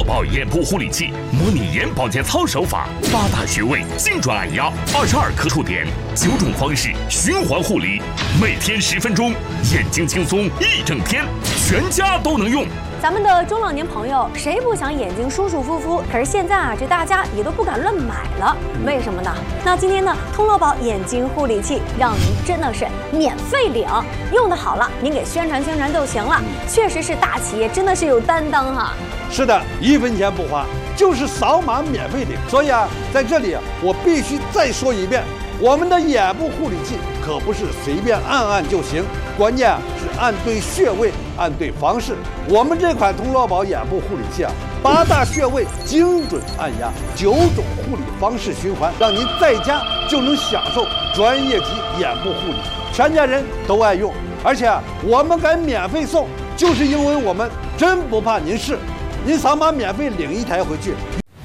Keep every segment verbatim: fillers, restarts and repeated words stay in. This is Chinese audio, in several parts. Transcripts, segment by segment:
宝眼部护理器，模拟眼保健操手法，八大穴位精准按压，二十二颗触点，九种方式循环护理，每天十分钟，眼睛轻松一整天，全家都能用。 咱们的中老年朋友，谁不想眼睛舒舒服服？可是现在啊，这大家也都不敢乱买了，为什么呢？那今天呢，通乐宝眼睛护理器让您真的是免费领，用的好了，您给宣传宣传就行了。确实是大企业，真的是有担当哈。 是的，一分钱不花，就是扫码免费领。所以啊，在这里我必须再说一遍，我们的眼部护理器可不是随便按按就行，关键啊是按对穴位，按对方式。我们这款通乐宝眼部护理器啊，八大穴位精准按压，九种护理方式循环，让您在家就能享受专业级眼部护理，全家人都爱用。而且啊，我们敢免费送，就是因为我们真不怕您试。您扫码免费领一台回去。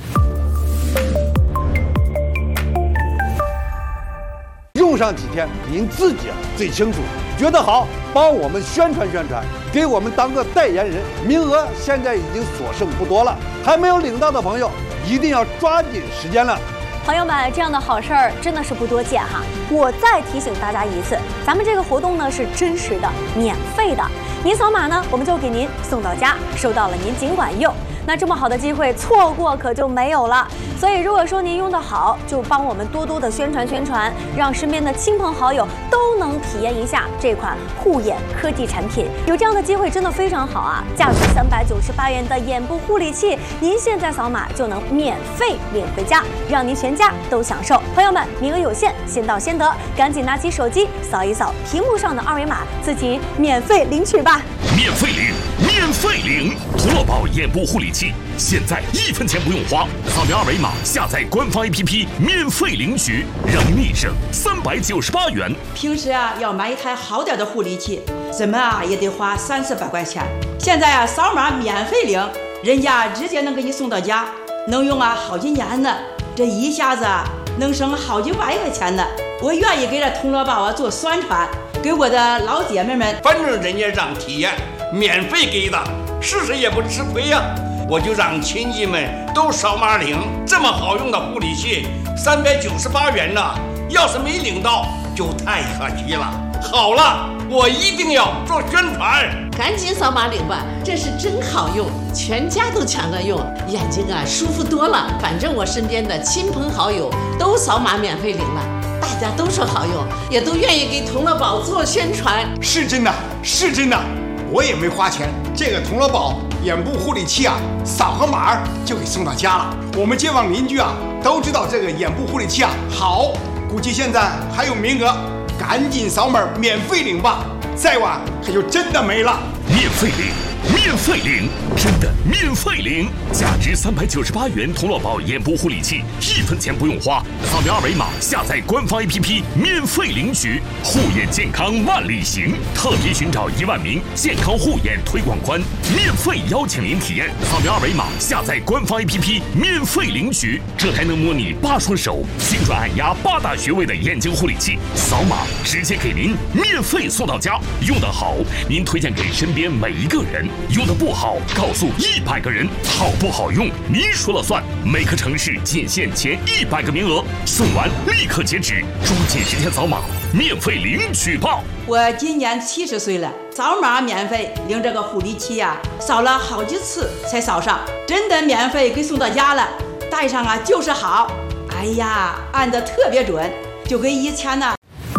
用上几天，您自己啊最清楚。觉得好，帮我们宣传宣传，给我们当个代言人。名额现在已经所剩不多了，还没有领到的朋友，一定要抓紧时间了。 朋友们，这样的好事儿真的是不多见哈！我再提醒大家一次，咱们这个活动呢是真实的、免费的。您扫码呢，我们就给您送到家，收到了您尽管用。那这么好的机会，错过可就没有了。所以如果说您用得好，就帮我们多多的宣传宣传，让身边的亲朋好友都能体验一下这款护眼科技产品。有这样的机会真的非常好啊！价值三百九十八元的眼部护理器，您现在扫码就能免费领回家，让您全家都享受。朋友们，名额有限，先到先得，赶紧拿起手机扫一扫屏幕上的二维码，自己免费领取吧！ 免费领，免费领！通乐宝眼部护理器，现在一分钱不用花，扫描二维码下载官方 A P P， 免费领取，让您立省三百九十八元。 平时啊，要买一台好点的护理器，怎么啊也得花三四百块钱。现在啊，扫码免费领，人家直接能给你送到家，能用啊好几年呢。这一下子啊，能省好几万块钱呢。我愿意给这通乐宝啊做宣传，给我的老姐妹们。 反正人家让体验，免费给的，试试也不吃亏呀、啊。我就让亲戚们都扫码领，这么好用的护理器，三百九十八元呢。要是没领到，就太可惜了。好了，我一定要做宣传， 赶紧扫码领吧，这是真好用，全家都抢着用，眼睛啊舒服多了。反正我身边的亲朋好友都扫码免费领了，大家都说好用，也都愿意给通乐宝做宣传。 是真的，是真的，我也没花钱，这个通乐宝眼部护理器啊，扫个码就给送到家了。我们街坊邻居啊都知道这个眼部护理器啊好，估计现在还有名额，赶紧扫码免费领吧，再晚可就真的没了。 免费领，免费领，真的免费领！价值三百九十八元通乐宝眼部护理器，一分钱不用花，扫描二维码下载官方 A P P， 免费领取。护眼健康万里行，特别寻找一万名健康护眼推广官，免费邀请您体验。扫描二维码下载官方 A P P， 免费领取。这台能模拟八双手，精准按压八大穴位的眼睛护理器，扫码直接给您免费送到家。用得好，您推荐给身边每一个人。用的不好，告诉一百个人，好不好用您说了算。每个城市仅限前一百个名额，送完立刻截止，抓紧时间扫码，免费领取吧。 我今年七十岁了，扫码免费领这个护理器呀、啊，扫了好几次才扫上，真的免费给送到家了。戴上啊就是好，哎呀，按得特别准，就跟以前呢。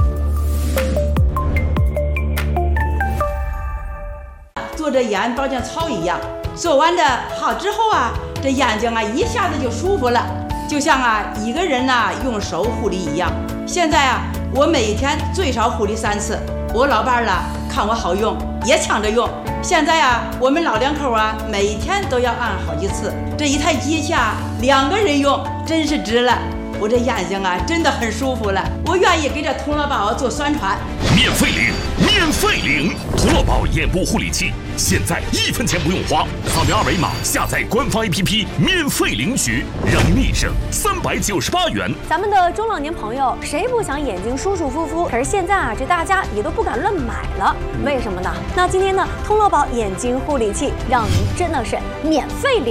做着眼保健操一样，做完的好之后啊，这眼睛啊一下子就舒服了，就像啊一个人呐、啊、用手护理一样。现在啊，我每天最少护理三次，我老伴儿了看我好用，也抢着用。现在啊，我们老两口啊，每天都要按好几次。这一台机器啊，两个人用真是值了。我这眼睛啊，真的很舒服了。我愿意给这通乐宝做宣传， 免费领，免费领！通乐宝眼部护理器，现在一分钱不用花，扫描二维码下载官方 A P P， 免费领取，让您立省三百九十八元。 咱们的中老年朋友，谁不想眼睛舒舒服服？可是现在啊，这大家也都不敢乱买了，为什么呢？那今天呢，通乐宝眼睛护理器让您真的是免费领。